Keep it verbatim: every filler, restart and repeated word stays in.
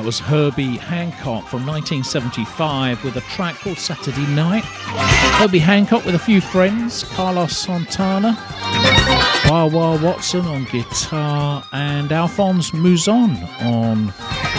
that was Herbie Hancock from nineteen seventy-five with a track called Saturday Night. Herbie Hancock with a few friends, Carlos Santana, Wah Wah Watson on guitar, and Alphonse Mouzon on